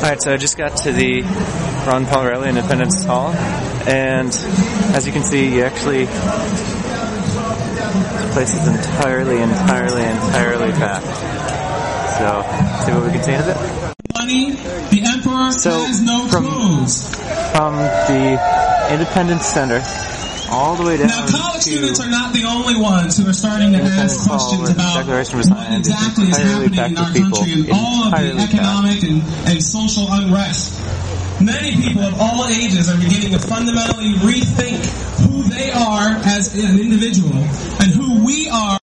Alright, so I just got to the Ron Paul Reilly Independence Hall, and as you can see, this place is entirely packed. So, see what we can see of it? Money, the emperor has no clothes. From the Independence Center all the way down. Now, college students are not the only ones who are starting to ask questions about what exactly is happening in our country and all of the economic and social unrest. Many people of all ages are beginning to fundamentally rethink who they are as an individual and who we are